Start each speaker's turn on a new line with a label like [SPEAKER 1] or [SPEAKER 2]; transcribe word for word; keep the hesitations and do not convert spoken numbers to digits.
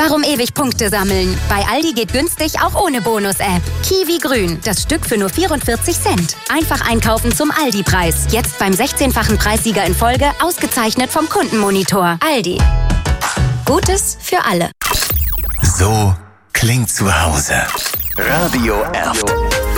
[SPEAKER 1] Warum ewig Punkte sammeln? Bei Aldi geht günstig auch ohne Bonus-App. Kiwi Grün, das Stück für nur vierundvierzig Cent. Einfach einkaufen zum Aldi-Preis. Jetzt beim sechzehnfachen Preissieger in Folge, ausgezeichnet vom Kundenmonitor. Aldi. Gutes für alle.
[SPEAKER 2] So klingt zu Hause. Radio Erft.